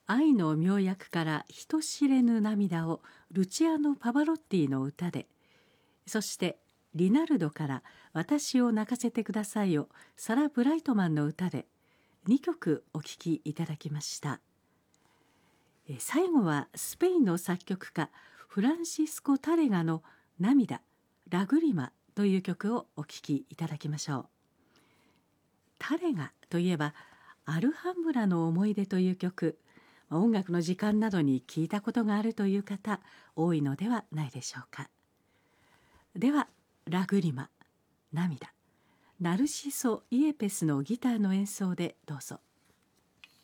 愛の妙薬から人知れぬ涙をルチアーノ・パヴァロッティの歌で、そしてリナルドから私を泣かせてくださいをサラ・ブライトマンの歌で2曲お聴きいただきました。最後はスペインの作曲家フランシスコ・タレガの涙ラグリマという曲をお聴きいただきましょう。タレガといえばアルハンブラの思い出という曲、音楽の時間などに聞いたことがあるという方多いのではないでしょうか。ではラグリマ涙ナルシソ・イエペスのギターの演奏でどうぞ。